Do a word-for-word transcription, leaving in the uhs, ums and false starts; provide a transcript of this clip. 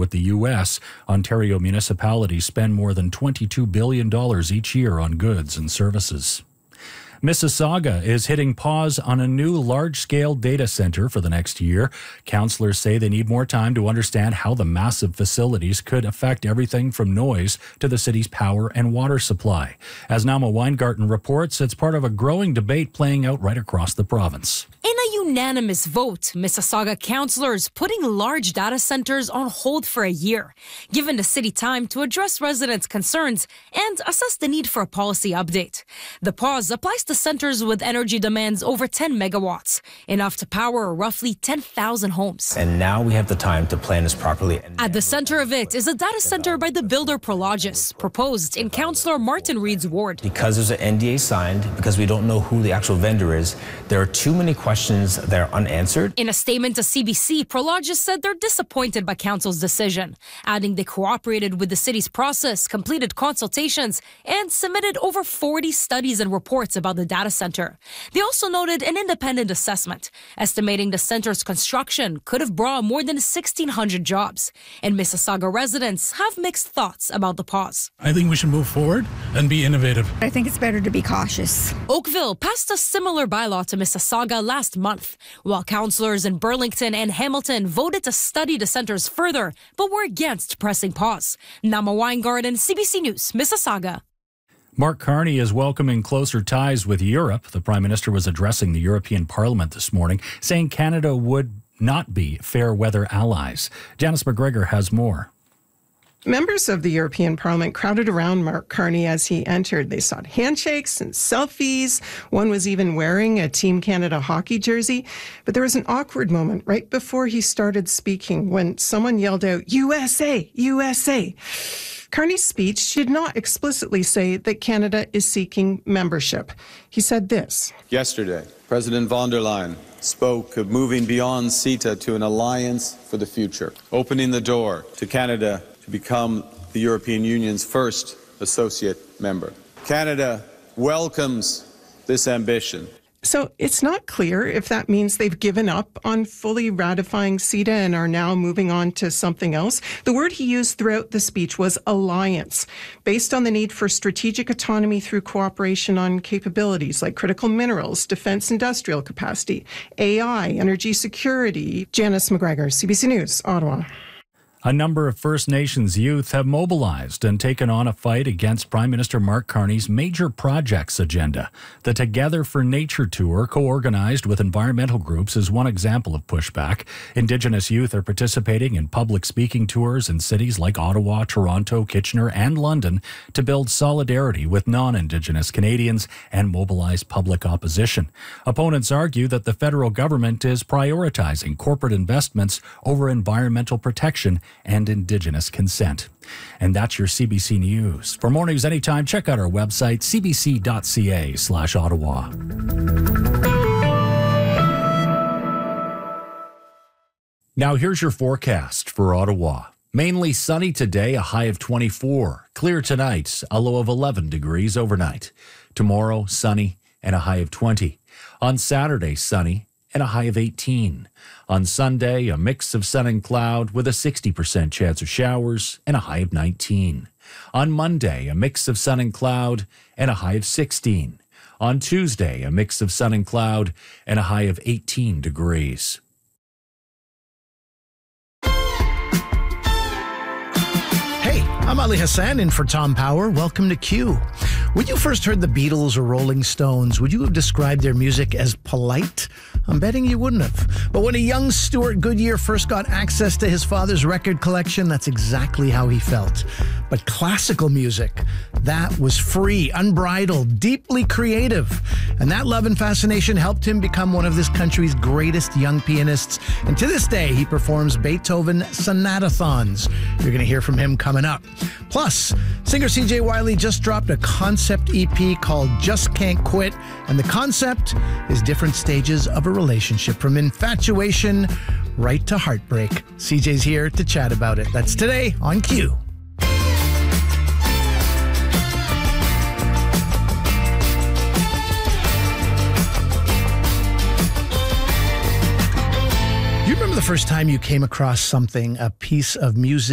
with the U S, Ontario municipalities spend more than twenty-two billion dollars each year on goods and services. Mississauga is hitting pause on a new large-scale data center for the next year. Councillors say they need more time to understand how the massive facilities could affect everything from noise to the city's power and water supply. As Naama Weingarten reports, it's part of a growing debate playing out right across the province. In a unanimous vote, Mississauga councillors putting large data centers on hold for a year, giving the city time to address residents' concerns and assess the need for a policy update. The pause applies to centers with energy demands over ten megawatts, enough to power roughly ten thousand homes. And now we have the time to plan this properly. At the center of it is a data center by the builder Prologis, proposed in Councillor Martin Reid's ward. Because there's an N D A signed, because we don't know who the actual vendor is, there are too many questions that are unanswered. In a statement to C B C, Prologis said they're disappointed by council's decision, adding they cooperated with the city's process, completed consultations, and submitted over forty studies and reports about the data center. They also noted an independent assessment, estimating the center's construction could have brought more than sixteen hundred jobs. And Mississauga residents have mixed thoughts about the pause. I think we should move forward and be innovative. I think it's better to be cautious. Oakville passed a similar bylaw to Mississauga last month, while councillors in Burlington and Hamilton voted to study the centers further, but were against pressing pause. Naama Weingarten, C B C News, Mississauga. Mark Carney is welcoming closer ties with Europe. The Prime Minister was addressing the European Parliament this morning, saying Canada would not be fair weather allies. Janice McGregor has more. Members of the European Parliament crowded around Mark Carney as he entered. They sought handshakes and selfies. One was even wearing a Team Canada hockey jersey. But there was an awkward moment right before he started speaking when someone yelled out, U S A, U S A. Carney's speech did not explicitly say that Canada is seeking membership. He said this. Yesterday, President von der Leyen spoke of moving beyond CETA to an alliance for the future, opening the door to Canada to become the European Union's first associate member. Canada welcomes this ambition. So it's not clear if that means they've given up on fully ratifying CETA and are now moving on to something else. The word he used throughout the speech was alliance, based on the need for strategic autonomy through cooperation on capabilities like critical minerals, defense industrial capacity, A I, energy security. Janice McGregor, C B C News, Ottawa. A number of First Nations youth have mobilized and taken on a fight against Prime Minister Mark Carney's major projects agenda. The Together for Nature tour, co-organized with environmental groups, is one example of pushback. Indigenous youth are participating in public speaking tours in cities like Ottawa, Toronto, Kitchener, and London to build solidarity with non-Indigenous Canadians and mobilize public opposition. Opponents argue that the federal government is prioritizing corporate investments over environmental protection and Indigenous consent. And that's your C B C News. For more news anytime, check out our website, c b c dot c a slash Ottawa. Now here's your forecast for Ottawa. Mainly sunny today, a high of twenty-four. Clear tonight, a low of eleven degrees overnight. Tomorrow, sunny and a high of twenty. On Saturday, sunny and a high of eighteen. On Sunday, a mix of sun and cloud with a sixty percent chance of showers and a high of nineteen. On Monday, a mix of sun and cloud and a high of sixteen. On Tuesday, a mix of sun and cloud and a high of eighteen degrees. Hey, I'm Ali Hassan in for Tom Power. Welcome to Q. When you first heard the Beatles or Rolling Stones, would you have described their music as polite? I'm betting you wouldn't have. But when a young Stuart Goodyear first got access to his father's record collection, that's exactly how he felt. But classical music, that was free, unbridled, deeply creative. And that love and fascination helped him become one of this country's greatest young pianists. And to this day, he performs Beethoven sonatathons. You're going to hear from him coming up. Plus, singer C J Wiley just dropped a concept E P called Just Can't Quit. And the concept is different stages of a relationship, from infatuation right to heartbreak. C J's here to chat about it. That's today on Q. You remember the first time you came across something, a piece of music